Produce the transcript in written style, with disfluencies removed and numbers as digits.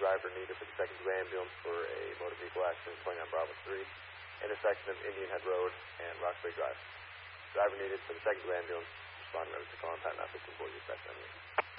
driver needed for the 2nd 2 ambulance for a motor vehicle accident going on Bravo 3, intersection of Indian Head Road and Roxbury Drive. Driver needed for the 2nd 2 ambulance, responding to call on time now 1540, dispatch 98.